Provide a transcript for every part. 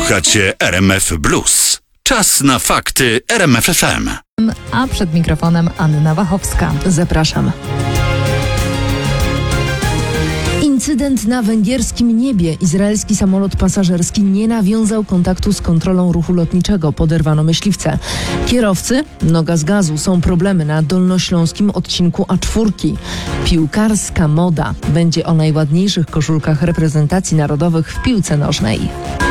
Słuchacie RMF Blues. Czas na fakty RMF FM. A przed mikrofonem Anna Wachowska. Zapraszam. Incydent na węgierskim niebie. Izraelski samolot pasażerski nie nawiązał kontaktu z kontrolą ruchu lotniczego. Poderwano myśliwce. Kierowcy, noga z gazu. Są problemy na dolnośląskim odcinku A4. Piłkarska moda. Będzie o najładniejszych koszulkach reprezentacji narodowych w piłce nożnej.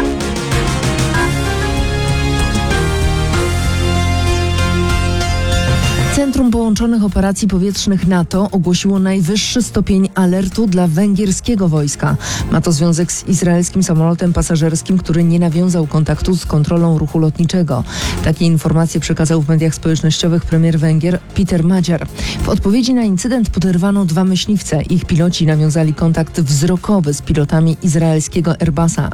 Centrum Połączonych Operacji Powietrznych NATO ogłosiło najwyższy stopień alertu dla węgierskiego wojska. Ma to związek z izraelskim samolotem pasażerskim, który nie nawiązał kontaktu z kontrolą ruchu lotniczego. Takie informacje przekazał w mediach społecznościowych premier Węgier Peter Magyar. W odpowiedzi na incydent poderwano 2 myśliwce. Ich piloci nawiązali kontakt wzrokowy z pilotami izraelskiego Airbusa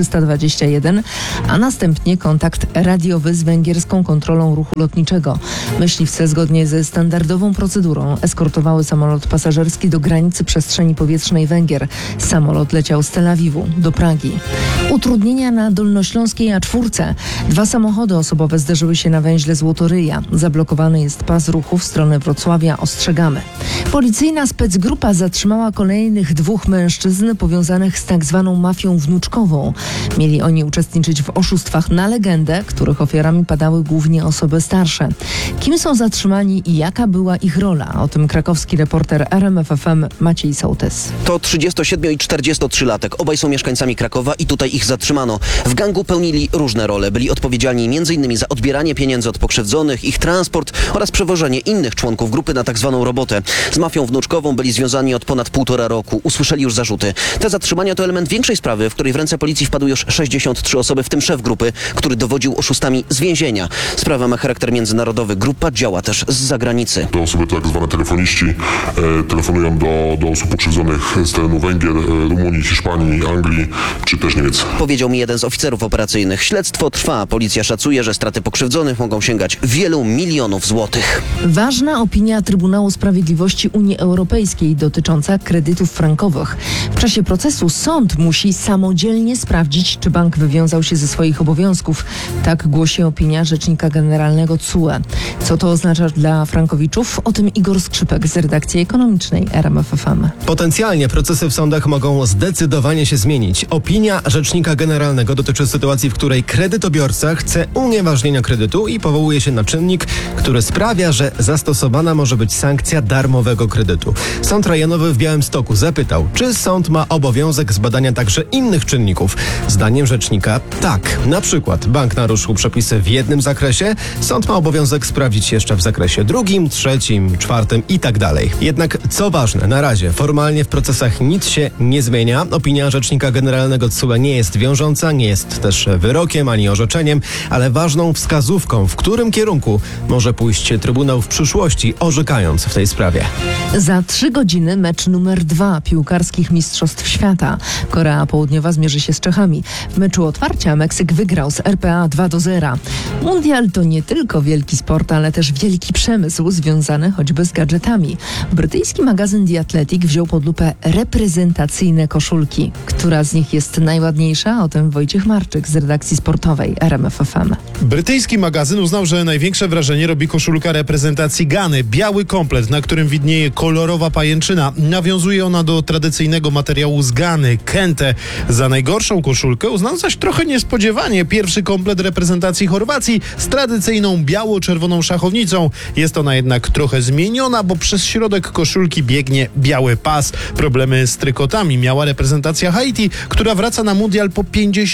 A321, a następnie kontakt radiowy z węgierską kontrolą ruchu lotniczego. Myśliwce zgodnie ze standardową procedurą eskortowały samolot pasażerski do granicy przestrzeni powietrznej Węgier. Samolot leciał z Tel Awiwu do Pragi. Utrudnienia na dolnośląskiej A4. 2 samochody osobowe zderzyły się na węźle Złotoryja. Zablokowany jest pas ruchu w stronę Wrocławia. Ostrzegamy. Policyjna specgrupa zatrzymała kolejnych 2 mężczyzn powiązanych z tak zwaną mafią wnuczkową. Mieli oni uczestniczyć w oszustwach na legendę, których ofiarami padały głównie osoby starsze. Kim są zatrzymani i jaka była ich rola? O tym krakowski reporter RMF FM Maciej Sołtys. To 37 i 43-latek. Obaj są mieszkańcami Krakowa i tutaj ich zatrzymano. W gangu pełnili różne role. Byli odpowiedzialni m.in. za odbieranie pieniędzy od pokrzywdzonych, ich transport oraz przewożenie innych członków grupy na tak zwaną robotę. Z mafią wnuczkową byli związani od ponad 1,5 roku. Usłyszeli już zarzuty. Te zatrzymania to element większej sprawy, w której w ręce policji wpadły już 63 osoby, w tym szef grupy, który dowodził oszustami z więzienia. Sprawa ma charakter międzynarodowy. Grupa działa też z zagranicy. Te osoby, tak zwane telefoniści, telefonują do osób pokrzywdzonych z terenu Węgier, Rumunii, Hiszpanii, Anglii czy też Niemiec. Powiedział mi jeden z oficerów operacyjnych. Śledztwo trwa. Policja szacuje, że straty pokrzywdzonych mogą sięgać wielu milionów złotych. Ważna opinia Trybunału Sprawiedliwości Unii Europejskiej dotycząca kredytów frankowych. W czasie procesu sąd musi samodzielnie sprawdzić, czy bank wywiązał się ze swoich obowiązków. Tak głosi opinia rzecznika generalnego TSUE. Co to oznacza dla frankowiczów? O tym Igor Skrzypek z redakcji ekonomicznej RMF FM. Potencjalnie procesy w sądach mogą zdecydowanie się zmienić. Opinia rzecznika generalnego dotyczy sytuacji, w której kredytobiorca chce unieważnienia kredytu i powołuje się na czynnik, który sprawia, że zastosowana może być sankcja darmowego kredytu. Sąd rejonowy w Białymstoku zapytał, czy sąd ma obowiązek zbadania także innych czynników. Zdaniem rzecznika tak. Na przykład bank naruszył przepisy w jednym zakresie, sąd ma obowiązek sprawdzić jeszcze w zakresie drugim, trzecim, czwartym i tak dalej. Jednak co ważne, na razie formalnie w procesach nic się nie zmienia. Opinia rzecznika generalnego TSUE nie jest wiążąca, nie jest też wyrokiem ani orzeczeniem, ale ważną wskazówką, w którym kierunku może pójść Trybunał w przyszłości, orzekając w tej sprawie. Za 3 godziny mecz numer 2 piłkarskich Mistrzostw Świata. Korea Południowa zmierzy się z Czechami. W meczu otwarcia Meksyk wygrał z RPA 2-0. Mundial to nie tylko wielki sport, ale też wielki przemysł związany choćby z gadżetami. Brytyjski magazyn The Athletic wziął pod lupę reprezentacyjne koszulki. Która z nich jest najładniejsza? O tym Wojciech Marczyk z redakcji sportowej RMF FM. Brytyjski magazyn uznał, że największe wrażenie robi koszulka reprezentacji Gany. Biały komplet, na którym widnieje kolorowa pajęczyna. Nawiązuje ona do tradycyjnego materiału z Gany, kente. Za najgorszą koszulkę uznał zaś trochę niespodziewanie pierwszy komplet reprezentacji Chorwacji z tradycyjną biało-czerwoną szachownicą. Jest ona jednak trochę zmieniona, bo przez środek koszulki biegnie biały pas. Problemy z trykotami miała reprezentacja Haiti, która wraca na mundial po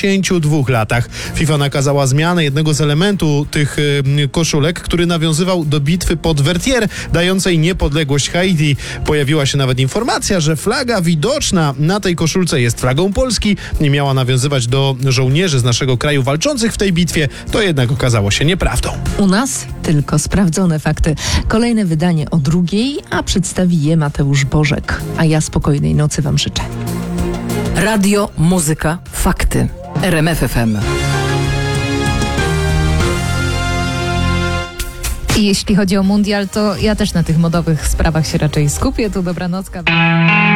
52 latach. FIFA nakazała zmianę jednego z elementów tych koszulek, który nawiązywał do bitwy pod Vertier, dającej niepodległość Haiti. Pojawiła się nawet informacja, że flaga widoczna na tej koszulce jest flagą Polski. Nie miała nawiązywać do żołnierzy z naszego kraju walczących w tej bitwie. To jednak okazało się nieprawdą. U nas tylko sprawdzone fakty. Kolejne wydanie o 2:00, a przedstawi je Mateusz Bożek. A ja spokojnej nocy wam życzę. Radio, muzyka, fakty. RMF FM. I jeśli chodzi o mundial, to ja też na tych modowych sprawach się raczej skupię. Tu dobranocka.